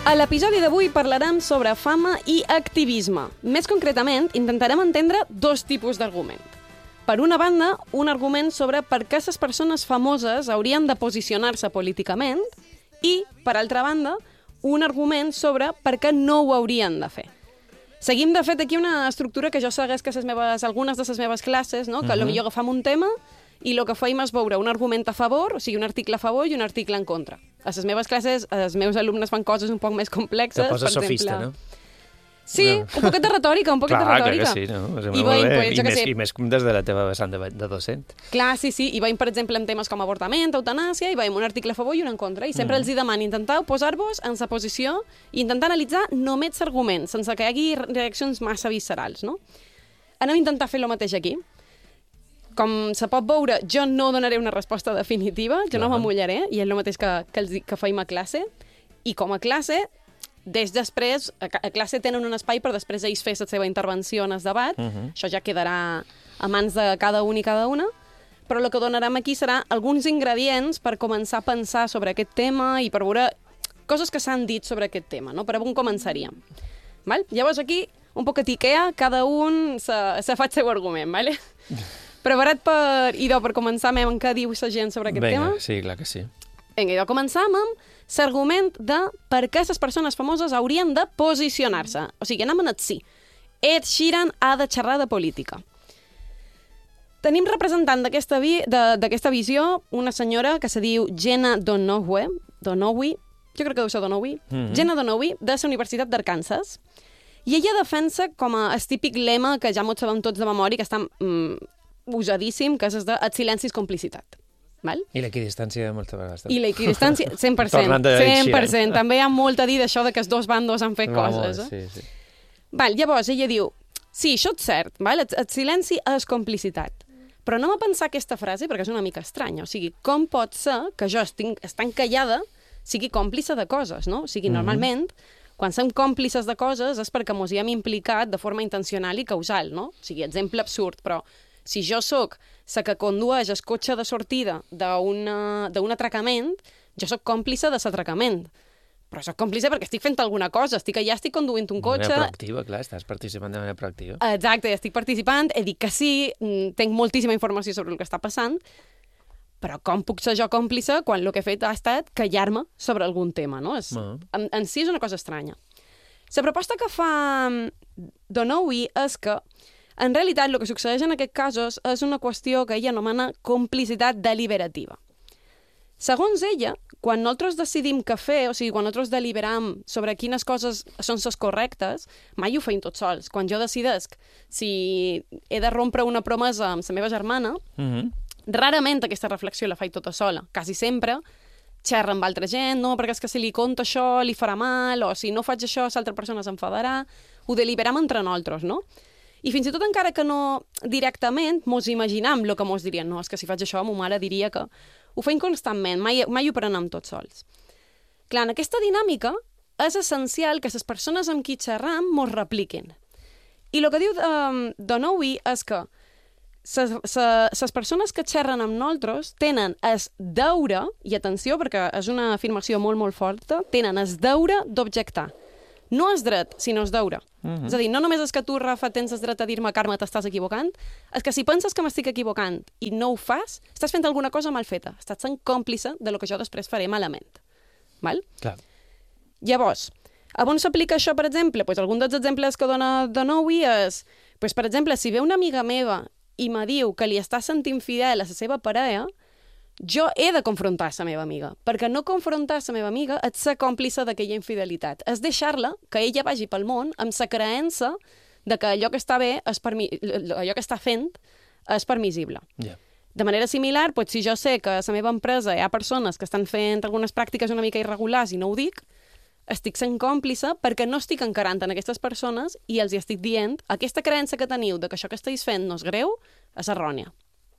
A l'episodi d'avui parlarem sobre fama i activisme. Més concretament, intentarem entendre dos tipus d'argument. Per una banda, un argument sobre per què les persones famoses haurien de posicionar-se políticament i, per altra banda, un argument sobre per què no ho haurien de fer. Seguim, de fet, aquí una estructura que jo segueix que algunes de les meves classes, no? Que potser agafam un tema i el que feim és veure un argument a favor, o sigui, un article a favor i un article en contra. A les meves classes, els meus alumnes fan coses un poc més complexes. Te poses sofista, no? Sí, un poquet de retòrica, un poquet de retòrica. Clar que sí, no? I veiem, pues, I més des de la teva vessant de docent. Clar, sí, i veiem, per exemple, en temes com avortament, eutanàsia, i veiem un article a favor i un en contra. I sempre els demano, intenteu posar-vos en sa posició i intentar analitzar només arguments, sense que hi hagi reaccions massa viscerals, no? Anem a intentar fer el mateix aquí. Com se pot veure, jo no donaré una resposta definitiva, jo no m'amullaré, i és el mateix que feim a classe. I com a classe, després, a classe tenen un espai per després ells fer la seva intervenció en el debat. Això ja quedarà a mans de cada un i cada una. Però el que donarem aquí serà alguns ingredients per començar a pensar sobre aquest tema i per veure coses que s'han dit sobre aquest tema, no? Per on començaríem. Val? Llavors aquí, un poc etiquea, cada un se fa el seu argument, vale? Preparat per començar amb què diu la gent sobre aquest tema? Vinga, sí, clar que sí. Vinga, idò, començam amb l'argument de per què les persones famoses haurien de posicionar-se. O sigui, anem en el sí. Ed Sheeran ha de xerrar de política. Tenim representant d'aquesta visió una senyora que se diu Jenna Donoghue, jo crec que deu ser Donoghue, Jenna Donoghue, de la Universitat d'Arkansas, i ella defensa com el típic lema que ja m'ho sabem tots de memòria, que està usadíssim, que és de el silenci és complicitat. Val? I l'equidistància moltes vegades. I l'equidistància, 100%. 100%. També hi ha molt a dir d'això de que els dos bandos han fet coses. Sí. Val, llavors, ella diu, sí, això és cert, val? El silenci és complicitat. Però anem a pensar aquesta frase perquè és una mica estranya. O sigui, com pot ser que jo estant callada sigui còmplice de coses, no? O sigui, normalment, quan som còmplices de coses és perquè ens hi hem implicat de forma intencional i causal, no? O sigui, exemple absurd, però si jo sóc la que condueix el cotxe de sortida d'un atracament, jo sóc còmplice de l'atracament. Però sóc còmplice perquè estic fent alguna cosa, estic conduint un cotxe... De manera proactiva, clar, estàs participant de manera proactiva. Exacte, estic participant, he dit que sí, tinc moltíssima informació sobre el que està passant, però com puc ser jo còmplice quan el que he fet ha estat callar-me sobre algun tema, no? En si és una cosa estranya. La proposta que fa Donoghue és que en realitat, el que succeeix en aquests casos és una qüestió que ella anomena complicitat deliberativa. Segons ella, quan nosaltres decidim què fer, o sigui, quan nosaltres deliberam sobre quines coses són les correctes, mai ho feim tots sols. Quan jo decidesc si he de rompre una promesa amb la meva germana, rarament aquesta reflexió la faig tota sola. Quasi sempre xerra amb altra gent, no, perquè és que si li conto això li farà mal, o si no faig això l'altra persona s'enfadarà. Ho deliberam entre nosaltres, no? I fins i tot encara que no directament mos imaginam el que mos dirien. No, és que si faig això, ma mare diria que... Ho feim constantment, mai ho prenem tots sols. Clar, en aquesta dinàmica és essencial que les persones amb qui xerram mos repliquin. I el que diu Donoghue és que les persones que xerren amb nosaltres tenen el deure, i atenció perquè és una afirmació molt, molt forta, tenen el deure d'objectar. No és dret, sinó és deure. És a dir, no només és que tu, Rafa, tens el dret a dir-me, Carme, t'estàs equivocant, és que si penses que m'estic equivocant i no ho fas, estàs fent alguna cosa mal feta. Estàs sent còmplice de lo que jo després faré malament. Val? Clar. Llavors, on s'aplica això, per exemple? Pues algun dels exemples que dona Donoghue és, pues, per exemple, si ve una amiga meva i me diu que li està sentint fidel a la seva parella, jo he de confrontar la meva amiga, perquè no confrontar la meva amiga és ser còmplice d'aquella infidelitat. És deixar-la que ella vagi pel món amb la creença de que allò que està bé, allò que està fent, és permissible. Yeah. De manera similar, pues, si jo sé que a la meva empresa hi ha persones que estan fent algunes pràctiques una mica irregulars i no ho dic, estic sent còmplice perquè no estic encarant en aquestes persones i els hi estic dient aquesta creença que teniu de que això que esteu fent no és greu, és errònia.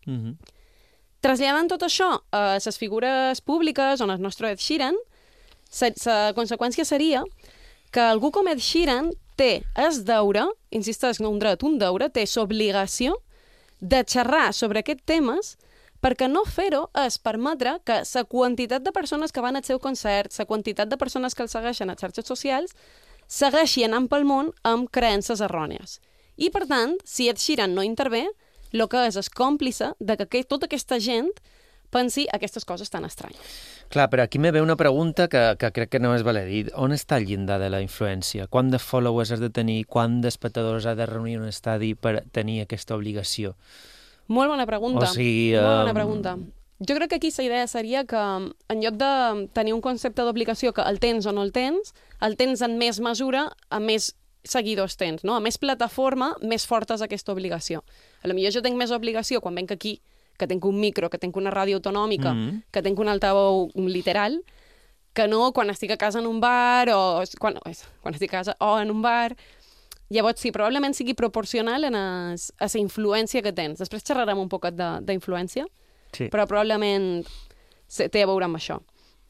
Traslladant tot això a les figures públiques on el nostre Ed Sheeran, la conseqüència seria que algú com Ed Sheeran té el deure, insisteix, no un dret, un deure, té l'obligació de xerrar sobre aquests temes perquè no fer-ho és permetre que la quantitat de persones que van al seu concert, la quantitat de persones que el segueixen a xarxes socials, segueixi anant pel món amb creences errònies. I, per tant, si Ed Sheeran no intervé, el que és còmplice de que tota aquesta gent pensi aquestes coses tan estranyes. Clar, però aquí me ve una pregunta que crec que no és valer dir. On està el llindar de la influència? Quant de followers has de tenir? Quant d'espectadors has de reunir en un estadi per tenir aquesta obligació? Molt bona pregunta. O sigui, molt bona pregunta. Jo crec que aquí la idea seria que, en lloc de tenir un concepte d'obligació que el tens o no el tens en més mesura, a més seguidors tens, no? A més plataforma, més forta és aquesta obligació. A lo millor jo tinc més obligació quan venc aquí, que tinc un micro, que tinc una ràdio autonòmica, que tinc un altaveu literal, que no quan estic a casa en un bar o quan estic a casa o en un bar. Llavors, sí, probablement sigui proporcional a la influència que tens. Després xerrarem un poquet d'influència, sí, però probablement té a veure amb això.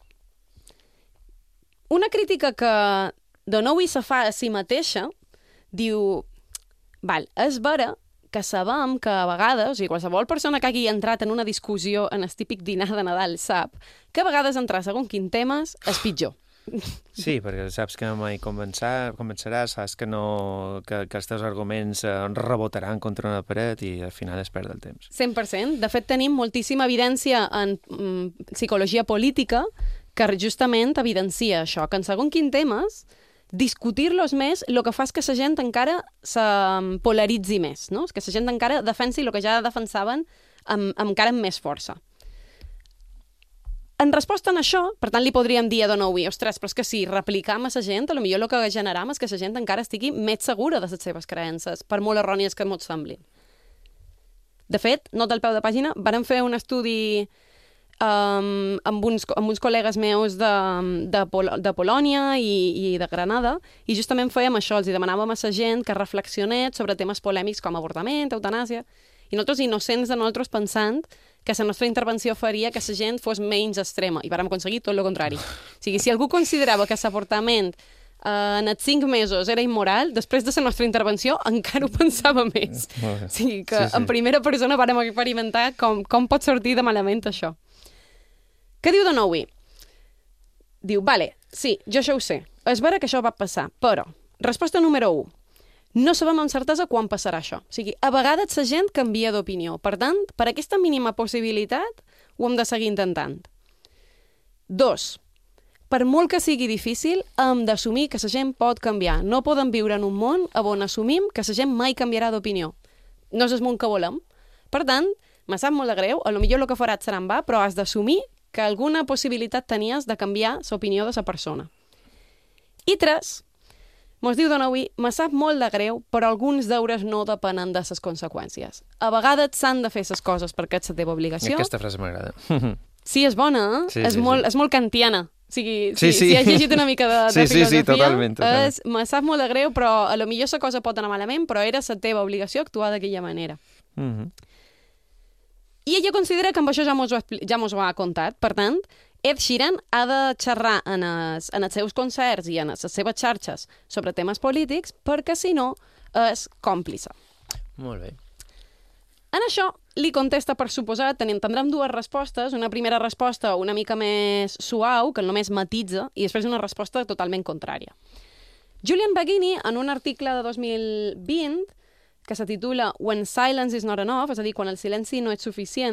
Una crítica que Donoghue se fa a si mateixa diu, és vera que sabem que a vegades, o sigui, qualsevol persona que hagi entrat en una discussió en el típic dinar de Nadal sap que a vegades entrar segons quin temes és pitjor. Sí, perquè saps que mai convenceràs, saps que els teus arguments rebotaran contra una paret i al final es perd el temps. 100%. De fet, tenim moltíssima evidència en psicologia política que justament evidencia això, que en segons quin temes discutir-los més el que fa és que la gent encara se polaritzi més, no? Que la gent encara defensi el que ja defensaven encara amb més força. En resposta a això, per tant, li podríem dir a Donoghue, ostres, però és que si replicam a la gent, potser el que generam és que la gent encara estigui més segura de les seves creences, per molt errònies que ens semblin. De fet, nota al peu de pàgina, vàrem fer un estudi amb uns col·legues meus de Polònia i de Granada, i justament fèiem això, els demanàvem a la gent que reflexionés sobre temes polèmics com avortament, eutanàsia, i nosaltres innocents de nosaltres pensant que la nostra intervenció faria que la gent fos menys extrema, i vàrem aconseguir tot el contrari. O sigui, si algú considerava que l'avortament en els 5 mesos era immoral, després de la nostra intervenció encara ho pensava més. O sigui, que en primera persona vàrem experimentar com pot sortir de malament això. Què diu Donoghue? Diu, sí, jo això ho sé. És vera que això va passar, però, resposta número 1, no sabem amb certesa quan passarà això. O sigui, a vegades la gent canvia d'opinió. Per tant, per aquesta mínima possibilitat, ho hem de seguir intentant. 2, per molt que sigui difícil, hem d'assumir que la gent pot canviar. No podem viure en un món on assumim que la gent mai canviarà d'opinió. No és el món que volem. Per tant, me sap molt de greu, potser el que faràs serà en va, però has d'assumir que alguna possibilitat tenies de canviar l'opinió de la persona. I 3, mos diu Donoghue, me sap molt de greu, però alguns deures no depenen de les conseqüències. A vegades s'han de fer les coses perquè és la teva obligació. Aquesta frase m'agrada. Sí, és bona, eh? Sí, és molt kantiana. O sigui, sí. Si has llegit una mica de filosofia, sí, totalment. Me sap molt de greu, però a lo millor la cosa pot anar malament, però era la teva obligació actuar d'aquella manera. I ella considera que amb això ja mos ho ha contat. Per tant, Ed Sheeran ha de xerrar en els seus concerts i en les seves xarxes sobre temes polítics perquè, si no, és còmplice. Molt bé. En això, li contesta, per suposat, tindrem 2 respostes, una primera resposta una mica més suau, que només matitza, i després una resposta totalment contrària. Julian Baggini, en un article de 2020, que se titula When Silence is not enough, és a dir, quan el silenci no és suficient,